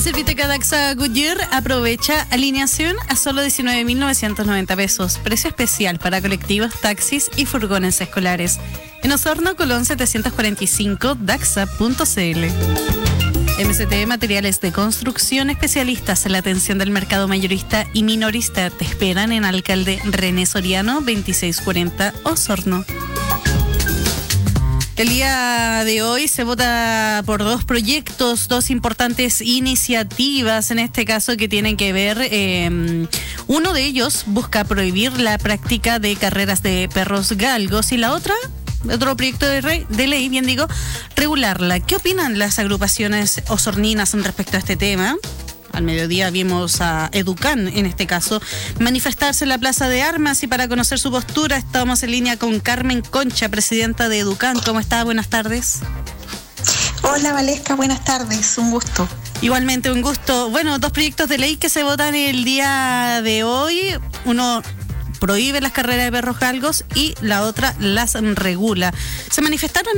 Serviteca Daxa Goodyear aprovecha alineación a solo 19.990 pesos. Precio especial para colectivos, taxis y furgones escolares. En Osorno, Colón 745, daxa.cl. MCT Materiales de Construcción, especialistas en la atención del mercado mayorista y minorista. Te esperan en Alcalde René Soriano, 2640, Osorno. El día de hoy se vota por dos proyectos, dos importantes iniciativas, en este caso que tienen que ver, uno de ellos busca prohibir la práctica de carreras de perros galgos y la otra, otro proyecto de ley, bien digo, regularla. ¿Qué opinan las agrupaciones osorninas respecto a este tema? Al mediodía vimos a Educan, en este caso, manifestarse en la Plaza de Armas, y para conocer su postura estamos en línea con Carmen Concha, presidenta de Educan. ¿Cómo está? Buenas tardes. Hola Valesca, buenas tardes, un gusto. Igualmente un gusto. Bueno, dos proyectos de ley que se votan el día de hoy. Uno prohíbe las carreras de perros galgos y la otra las regula. Se manifestaron